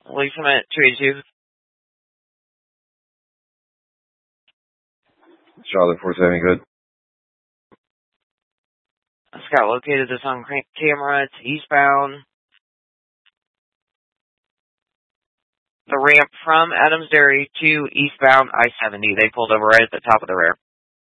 Leave him at 282. Charlotte 470, good. Scott located this on camera. It's eastbound. The ramp from Adams Dairy to eastbound I-70. They pulled over right at the top of the ramp.